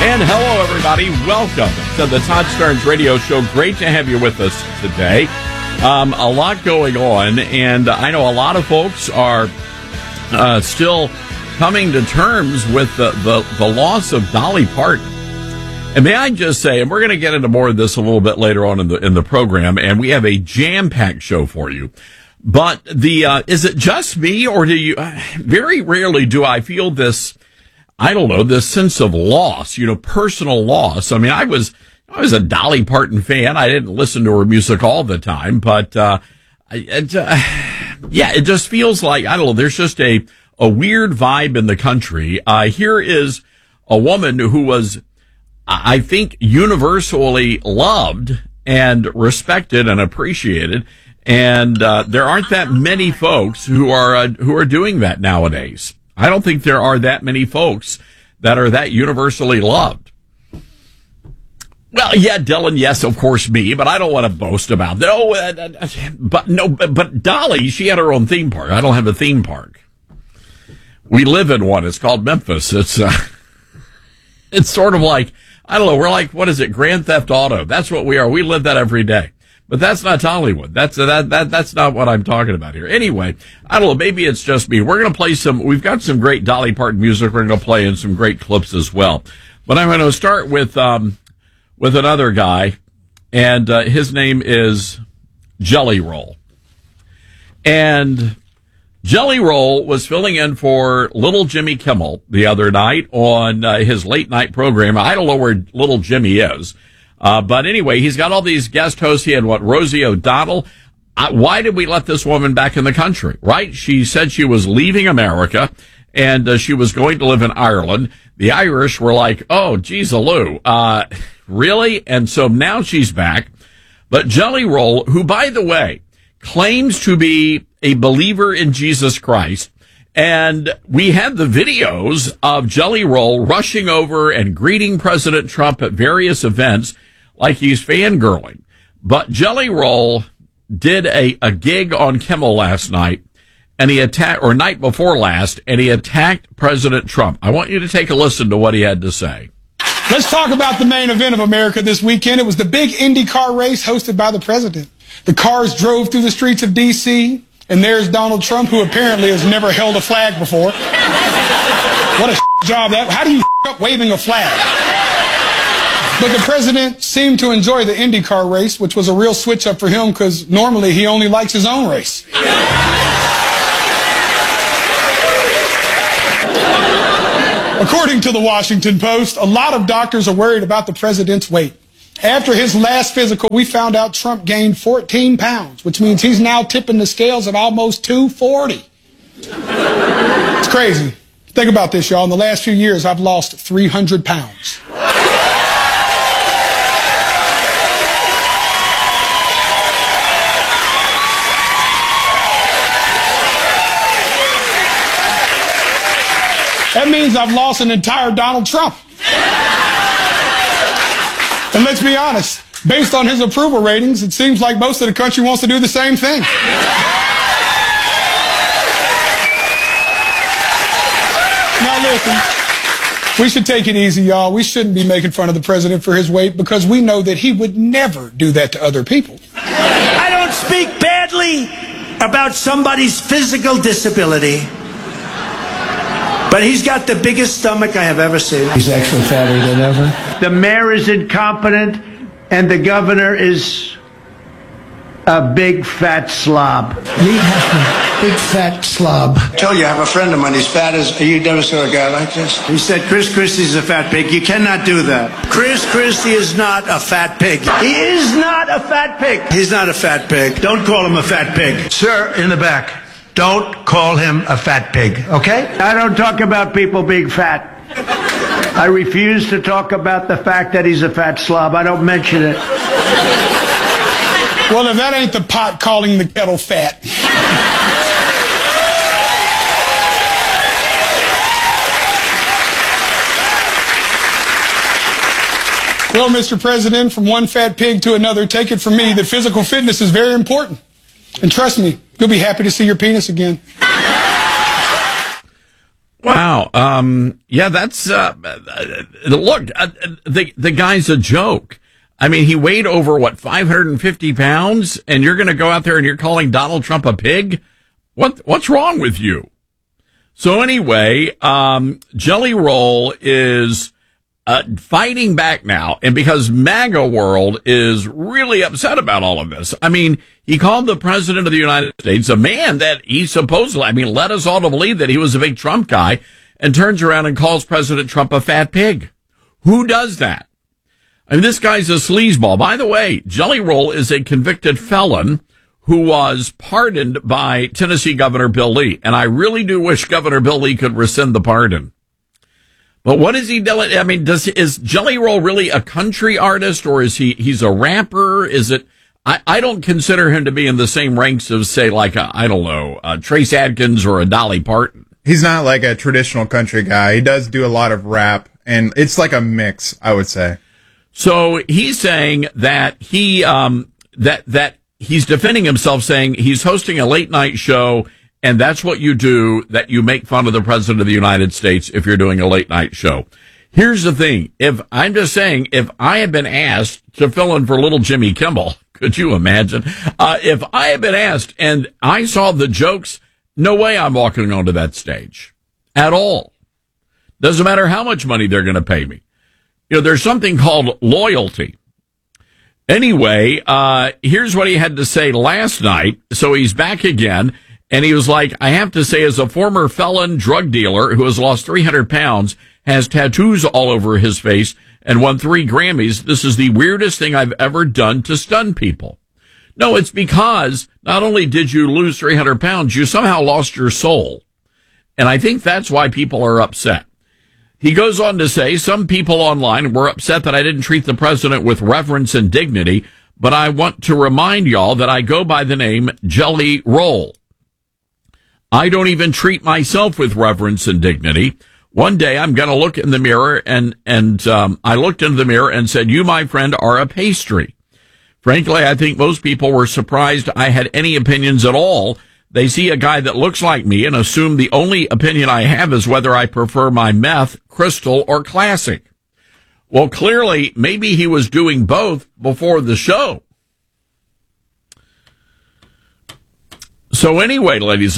And hello, everybody. Welcome to the Todd Starnes Radio Show. Great to have you with us today. A lot going on, and I know a lot of folks are still coming to terms with the loss of Dolly Parton. And may I just say, and we're going to get into more of this a little bit later on in the program, and we have a jam-packed show for you. But is it just me, or do you? Very rarely do I feel this. I don't know, this sense of loss, personal loss. I mean, I was a Dolly Parton fan. I didn't listen to her music all the time, but it just feels like, I don't know, there's just a weird vibe in the country. Here is a woman who was, I think, universally loved and respected and appreciated, and there aren't that many folks who are doing that nowadays. I don't think there are that many folks that are that universally loved. Well, yeah, Dylan, yes, of course, me, but I don't want to boast about that. But Dolly, she had her own theme park. I don't have a theme park. We live in one. It's called Memphis. It's sort of like, I don't know, we're like, what is it, Grand Theft Auto? That's what we are. We live that every day. But that's not Hollywood. That's not what I'm talking about here. Anyway, I don't know, maybe it's just me. We're going to play we've got some great Dolly Parton music we're going to play and some great clips as well. But I'm going to start with another guy, and his name is Jelly Roll. And Jelly Roll was filling in for Little Jimmy Kimmel the other night on his late night program. I don't know where Little Jimmy is. But anyway, he's got all these guest hosts. He had Rosie O'Donnell. Why did we let this woman back in the country, right? She said she was leaving America and she was going to live in Ireland. The Irish were like, oh, geez, really? And so now she's back. But Jelly Roll, who, by the way, claims to be a believer in Jesus Christ, and we had the videos of Jelly Roll rushing over and greeting President Trump at various events like he's fangirling. But Jelly Roll did a gig on Kimmel last night, and night before last, and he attacked President Trump. I want you to take a listen to what he had to say. Let's talk about the main event of America this weekend. It was the big IndyCar race hosted by the president. The cars drove through the streets of D.C., and there's Donald Trump, who apparently has never held a flag before. What a job that. How do you up waving a flag? But the president seemed to enjoy the IndyCar race, which was a real switch up for him because normally he only likes his own race. According to the Washington Post, a lot of doctors are worried about the president's weight. After his last physical, we found out Trump gained 14 pounds, which means he's now tipping the scales at almost 240. It's crazy. Think about this, y'all. In the last few years, I've lost 300 pounds. That means I've lost an entire Donald Trump. And let's be honest, based on his approval ratings, it seems like most of the country wants to do the same thing. Now listen, we should take it easy, y'all. We shouldn't be making fun of the president for his weight because we know that he would never do that to other people. I don't speak badly about somebody's physical disability, but he's got the biggest stomach I have ever seen. He's actually fatter than ever. The mayor is incompetent, and the governor is a big fat slob. Lee Hefner, big fat slob. I told you I have a friend of mine. He's fat as... You never saw a guy like this? He said Chris Christie's a fat pig. You cannot do that. Chris Christie is not a fat pig. He is not a fat pig. He's not a fat pig. Don't call him a fat pig. Sir, in the back, don't call him a fat pig, okay? I don't talk about people being fat. I refuse to talk about the fact that he's a fat slob. I don't mention it. Well, if that ain't the pot calling the kettle fat. Well, Mr. President, from one fat pig to another, take it from me that physical fitness is very important. And trust me, you'll be happy to see your penis again. Wow. Yeah, that's, look, the guy's a joke. I mean, he weighed over, 550 pounds, and you're going to go out there and you're calling Donald Trump a pig? What's wrong with you? So anyway, Jelly Roll is fighting back now, and because MAGA World is really upset about all of this. I mean, he called the President of the United States, a man that he supposedly, led us all to believe that he was a big Trump guy, and turns around and calls President Trump a fat pig. Who does that? I mean, this guy's a sleazeball. By the way, Jelly Roll is a convicted felon who was pardoned by Tennessee Governor Bill Lee. And I really do wish Governor Bill Lee could rescind the pardon. But what is he doing? I mean, is Jelly Roll really a country artist, or is he's a rapper? Is it, I don't consider him to be in the same ranks of, say, like, Trace Adkins or a Dolly Parton. He's not like a traditional country guy. He does do a lot of rap, and it's like a mix, I would say. So he's saying that that he's defending himself, saying he's hosting a late night show, and that's what you do, that you make fun of the President of the United States if you're doing a late night show. Here's the thing. If I had been asked to fill in for little Jimmy Kimmel, could you imagine? If I had been asked and I saw the jokes, no way I'm walking onto that stage at all. Doesn't matter how much money they're going to pay me. You know, there's something called loyalty. Anyway, here's what he had to say last night. So he's back again, and he was like, I have to say, as a former felon drug dealer who has lost 300 pounds, has tattoos all over his face, and won 3 Grammys, this is the weirdest thing I've ever done to stun people. No, it's because not only did you lose 300 pounds, you somehow lost your soul. And I think that's why people are upset. He goes on to say, some people online were upset that I didn't treat the president with reverence and dignity, but I want to remind y'all that I go by the name Jelly Roll. I don't even treat myself with reverence and dignity. One day I'm going to look in the mirror and I looked into the mirror and said, you, my friend, are a pastry. Frankly, I think most people were surprised I had any opinions at all. They see a guy that looks like me and assume the only opinion I have is whether I prefer my meth, crystal, or classic. Well, clearly, maybe he was doing both before the show. So anyway, ladies,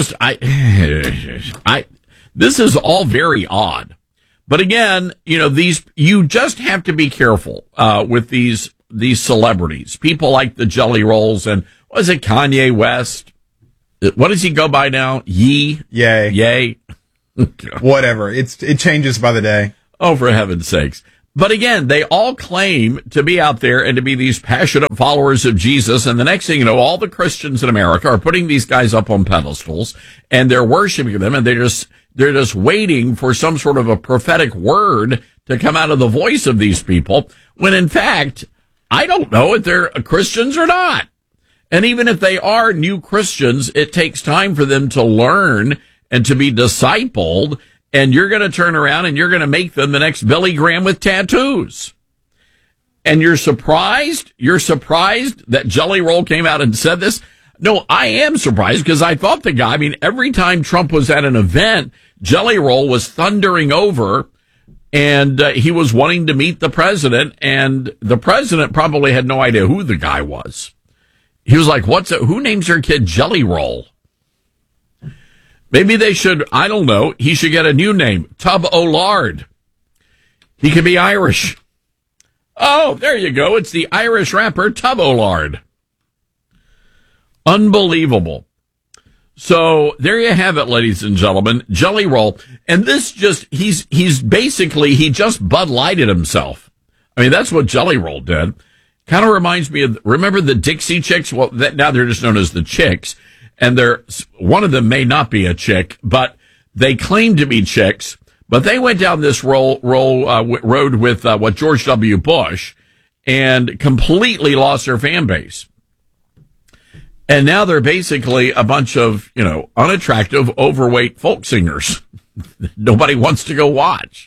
this is all very odd. But again, you just have to be careful, with these celebrities, people like the Jelly Rolls and, was it Kanye West? What does he go by now? Yay. Whatever. It changes by the day. Oh, for heaven's sakes. But again, they all claim to be out there and to be these passionate followers of Jesus. And the next thing you know, all the Christians in America are putting these guys up on pedestals and they're worshiping them, and they're just waiting for some sort of a prophetic word to come out of the voice of these people, when in fact, I don't know if they're Christians or not. And even if they are new Christians, it takes time for them to learn and to be discipled. And you're going to turn around and you're going to make them the next Billy Graham with tattoos. And you're surprised? You're surprised that Jelly Roll came out and said this? No, I am surprised, because I thought the guy, every time Trump was at an event, Jelly Roll was thundering over, and he was wanting to meet the president, and the president probably had no idea who the guy was. He was like, who names their kid Jelly Roll? Maybe they should, I don't know, he should get a new name, Tub O'Lard. He could be Irish. Oh, there you go. It's the Irish rapper Tub O'Lard. Unbelievable. So there you have it, ladies and gentlemen, Jelly Roll. And this he just Bud Lighted himself. That's what Jelly Roll did. Kind of reminds me of, remember the Dixie Chicks? Well, now they're just known as the Chicks. And one of them may not be a chick, but they claim to be chicks. But they went down this road with George W. Bush and completely lost their fan base. And now they're basically a bunch of, unattractive, overweight folk singers. Nobody wants to go watch.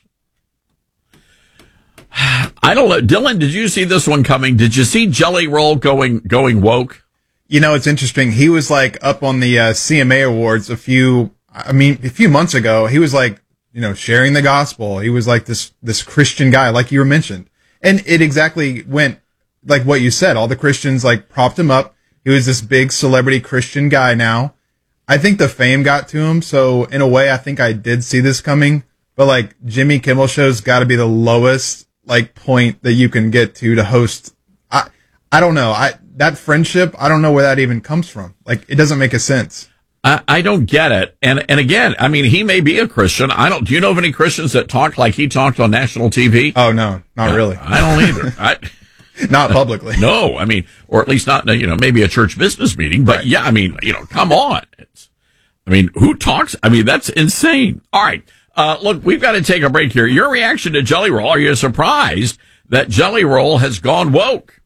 I don't know. Dylan, did you see this one coming? Did you see Jelly Roll going woke? It's interesting. He was up on the CMA Awards a few, I mean, a few months ago, he was like, sharing the gospel. He was like this Christian guy, like you were mentioned. And it exactly went like what you said. All the Christians like propped him up. He was this big celebrity Christian guy now. I think the fame got to him. So in a way, I think I did see this coming. But like Jimmy Kimmel Show's got to be the lowest like point that you can get to host. I don't know. That friendship, I don't know where that even comes from. Like, it doesn't make a sense. I don't get it. And again, I mean, he may be a Christian. Do you know of any Christians that talk like he talked on national TV? Oh, no, not really. I don't either. Not publicly. No, I mean, or at least not, maybe a church business meeting, but right. Yeah, I mean, come on. Who talks? I mean, that's insane. All right. Look, we've got to take a break here. Your reaction to Jelly Roll, are you surprised that Jelly Roll has gone woke?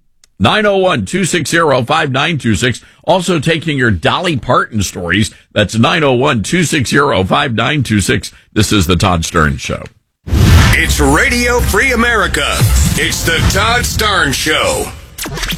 901-260-5926. Also taking your Dolly Parton stories. That's 901-260-5926. This is the Todd Stern Show. It's Radio Free America. It's the Todd Stern Show.